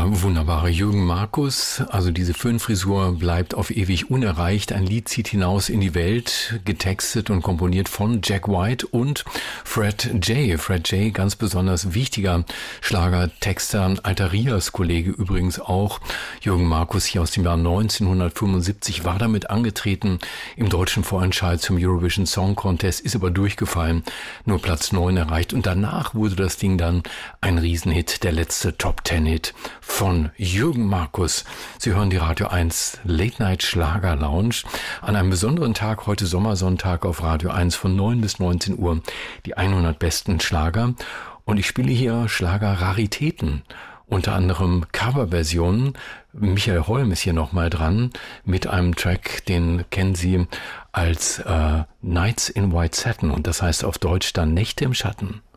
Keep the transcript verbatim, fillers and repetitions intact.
Der wunderbare Jürgen Markus, also diese Föhnfrisur bleibt auf ewig unerreicht. Ein Lied zieht hinaus in die Welt, getextet und komponiert von Jack White und Fred J. Fred J., ganz besonders wichtiger Schlagertexter, alter Rias-Kollege übrigens auch. Jürgen Markus hier aus dem Jahr neunzehnhundertfünfundsiebzig war damit angetreten im deutschen Vorentscheid zum Eurovision Song Contest, ist aber durchgefallen, nur Platz neun erreicht und danach wurde das Ding dann ein Riesenhit, der letzte Top-Ten-Hit von Jürgen Markus. Sie hören die Radio eins Late Night Schlager Lounge an einem besonderen Tag, heute Sommersonntag auf Radio eins von neun bis neunzehn Uhr, die hundert besten Schlager. Und ich spiele hier Schlager-Raritäten, unter anderem Coverversionen. Michael Holm ist hier nochmal dran mit einem Track, den kennen Sie als äh, Nights in White Satin und das heißt auf Deutsch dann Nächte im Schatten.